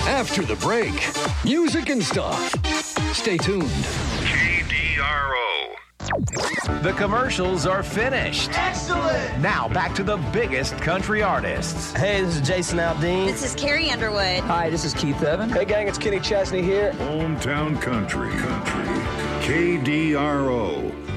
After the break, music and stuff. Stay tuned. KDRO. The commercials are finished. Excellent! Now back to the biggest country artists. Hey, this is Jason Aldean. This is Carrie Underwood. Hi, this is Keith Evan. Hey, gang, it's Kenny Chesney here. Hometown Country. KDRO.